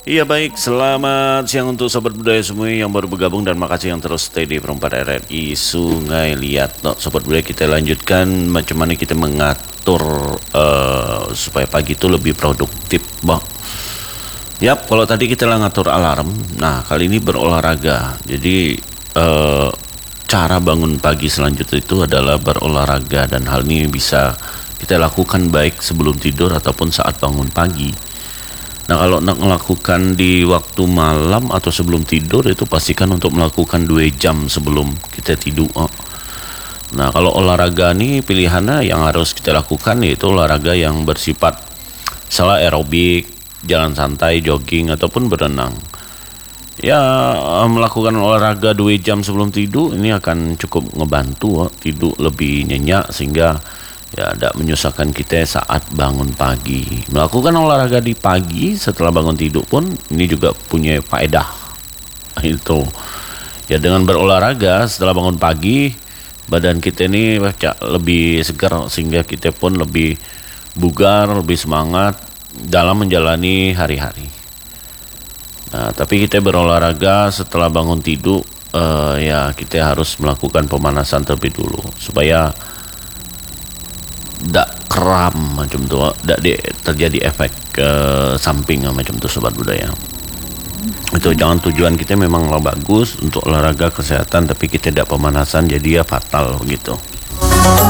Iya baik, selamat siang untuk sobat budaya semua yang baru bergabung dan makasih yang terus stay di Perempat RRI Sungai Liat. No, sobat budaya kita lanjutkan macam mana kita mengatur supaya pagi itu lebih produktif, bang. Yap, kalau tadi kita lah ngatur alarm, nah kali ini berolahraga. Jadi cara bangun pagi selanjutnya itu adalah berolahraga dan hal ini bisa kita lakukan baik sebelum tidur ataupun saat bangun pagi. Nah kalau nak melakukan di waktu malam atau sebelum tidur itu pastikan untuk melakukan 2 jam sebelum kita tidur. Nah kalau olahraga nih pilihannya yang harus kita lakukan yaitu olahraga yang bersifat salah aerobik, jalan santai, jogging ataupun berenang. Ya melakukan olahraga 2 jam sebelum tidur ini akan cukup ngebantu tidur lebih nyenyak sehingga ya tidak menyusahkan kita saat bangun pagi. Melakukan olahraga di pagi setelah bangun tidur pun ini juga punya faedah. Itu ya dengan berolahraga setelah bangun pagi badan kita ini lebih segar sehingga kita pun lebih bugar, lebih semangat dalam menjalani hari-hari. Nah, tapi kita berolahraga setelah bangun tidur ya kita harus melakukan pemanasan terlebih dulu supaya tidak kram macam tu, tidak terjadi efek samping macam tu sobat budaya. Itu jangan tujuan kita memanglah bagus untuk olahraga kesehatan tapi kita tidak pemanasan jadi ya fatal gitu.